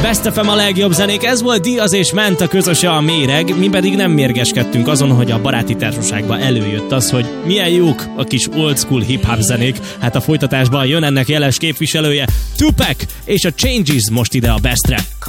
Best FM a legjobb zenék, ez volt Diaz és ment a közöse a méreg, mi pedig nem mérgeskedtünk azon, hogy a baráti társaságban előjött az, hogy milyen jók a kis old school hip-hop zenék. Hát a folytatásban jön ennek jeles képviselője, Tupac és a Changes most ide a Bestre.